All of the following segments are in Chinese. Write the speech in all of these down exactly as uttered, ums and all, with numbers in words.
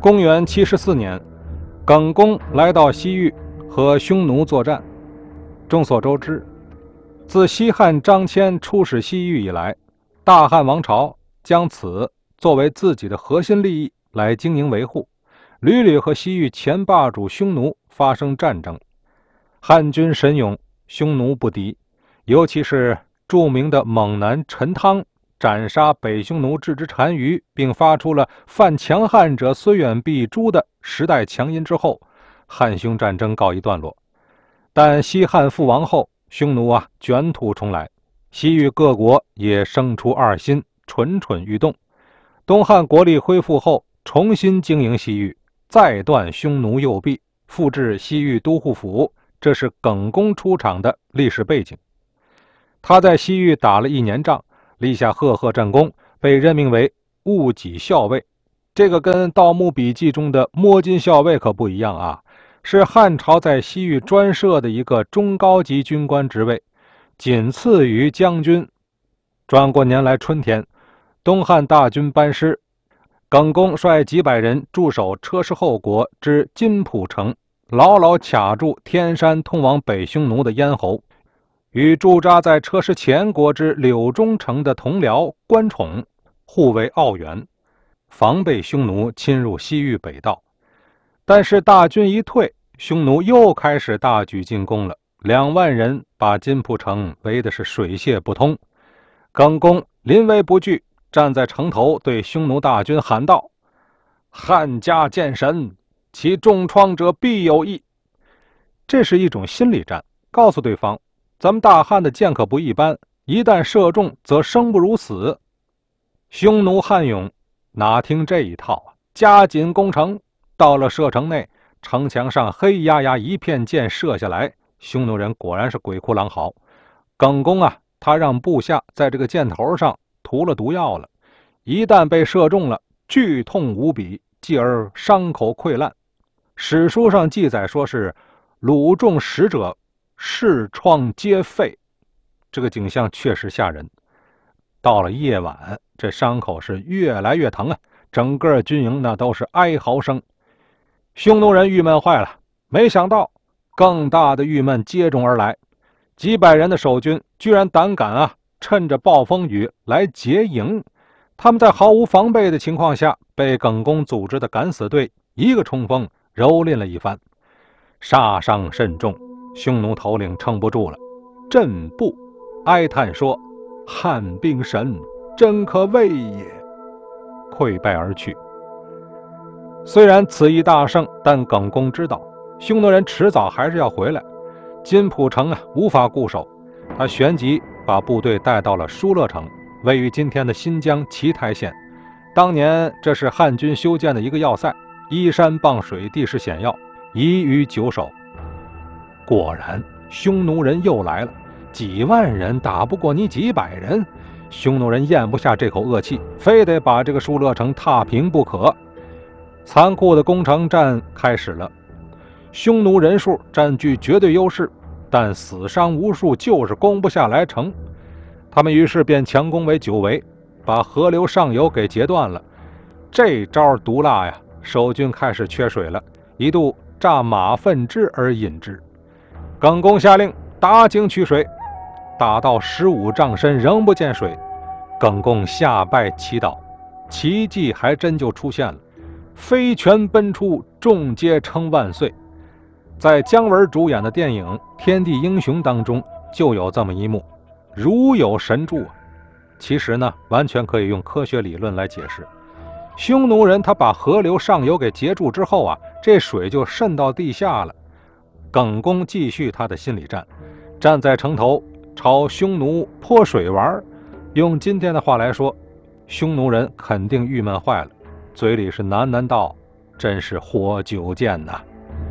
公元七十四年，耿恭来到西域和匈奴作战。众所周知，自西汉张骞出使西域以来，大汉王朝将此作为自己的核心利益来经营维护，屡屡和西域前霸主匈奴发生战争。汉军神勇，匈奴不敌，尤其是著名的猛男陈汤斩杀北匈奴置之单于，并发出了犯强汉者虽远必诛的时代强音之后，汉匈战争告一段落。但西汉覆亡后，匈奴啊卷土重来，西域各国也生出二心，蠢蠢欲动。东汉国力恢复后，重新经营西域，再断匈奴右臂，复置西域都护府，这是耿恭出场的历史背景。他在西域打了一年仗，立下赫赫战功，被任命为戊己校尉。这个跟《盗墓笔记》中的摸金校尉可不一样啊，是汉朝在西域专设的一个中高级军官职位，仅次于将军。转过年来春天，东汉大军班师，耿恭率几百人驻守车师后国之金浦城，牢牢卡住天山通往北匈奴的咽喉，与驻扎在车师前国之柳中城的同僚关宠互为奥援，防备匈奴侵入西域北道。但是大军一退，匈奴又开始大举进攻了，两万人把金浦城围的是水泄不通。耿恭临危不惧，站在城头对匈奴大军喊道：汉家见神，其重创者必有益。这是一种心理战，告诉对方咱们大汉的剑可不一般，一旦射中则生不如死。匈奴汉勇哪听这一套啊，加紧攻城。到了射城内，城墙上黑压压一片箭射下来，匈奴人果然是鬼哭狼嚎。耿恭啊，他让部下在这个箭头上涂了毒药了，一旦被射中了，剧痛无比，继而伤口溃烂。史书上记载说是虏中十者，视疮皆废，这个景象确实吓人。到了夜晚，这伤口是越来越疼啊，整个军营那都是哀嚎声。匈奴人郁闷坏了，没想到更大的郁闷接踵而来，几百人的守军居然胆敢啊，趁着暴风雨来劫营。他们在毫无防备的情况下，被耿恭组织的敢死队一个冲锋蹂躏了一番，杀伤甚重。匈奴头领撑不住了，震怖哀叹说：汉兵神，真可畏也，溃败而去。虽然此役大胜，但耿恭知道匈奴人迟早还是要回来，金浦城啊无法固守。他旋即把部队带到了疏勒城，位于今天的新疆奇台县。当年这是汉军修建的一个要塞，依山傍水，地势险要，宜于久守。果然匈奴人又来了，几万人打不过你几百人，匈奴人咽不下这口恶气，非得把这个疏勒城踏平不可。残酷的攻城战开始了，匈奴人数占据绝对优势，但死伤无数，就是攻不下来城。他们于是便强攻为九围，把河流上游给截断了。这招毒辣呀，守军开始缺水了，一度榨马粪汁而饮之。耿恭下令打井取水，打到十五丈深仍不见水，耿恭下拜祈祷，奇迹还真就出现了。飞拳奔出，众皆称万岁。在姜文主演的电影《天地英雄》当中就有这么一幕，如有神助。其实呢，完全可以用科学理论来解释。匈奴人他把河流上游给截住之后啊，这水就渗到地下了。耿恭继续他的心理战，站在城头朝匈奴泼水玩。用今天的话来说，匈奴人肯定郁闷坏了，嘴里是喃喃道：真是活久见呐。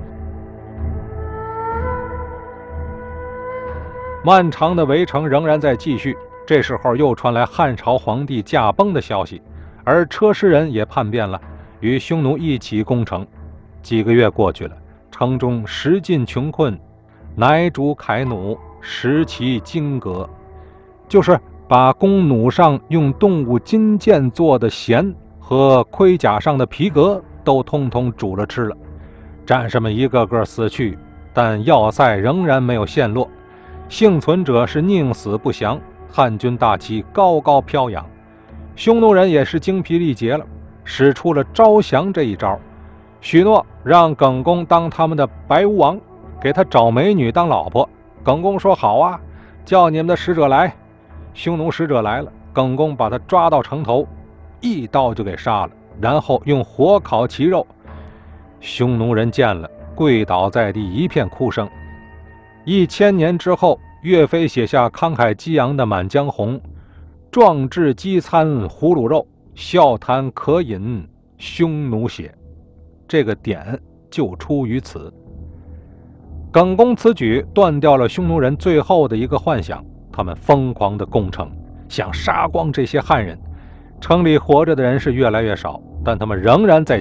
漫长的围城仍然在继续，这时候又传来汉朝皇帝驾崩的消息，而车师人也叛变了，与匈奴一起攻城。几个月过去了，城中食尽穷困，乃主铠弩，食其荆革，就是把弓弩上用动物金剑做的弦和盔甲上的皮革都通通煮了吃了。战士们一个个死去，但要塞仍然没有陷落，幸存者是宁死不降，汉军大旗高高飘扬。匈奴人也是精疲力竭了，使出了招降这一招，许诺让耿恭当他们的白巫王，给他找美女当老婆。耿恭说好啊，叫你们的使者来。匈奴使者来了，耿恭把他抓到城头，一刀就给杀了，然后用火烤其肉。匈奴人见了，跪倒在地，一片哭声。一千年之后，岳飞写下慷慨激昂的《满江红》，壮志饥餐胡虏肉，笑谈渴饮匈奴血。这个点就出于此。耿恭此举断掉了匈奴人最后的一个幻想，他们疯狂地攻城，想杀光这些汉人。城里活着的人是越来越少，但他们仍然在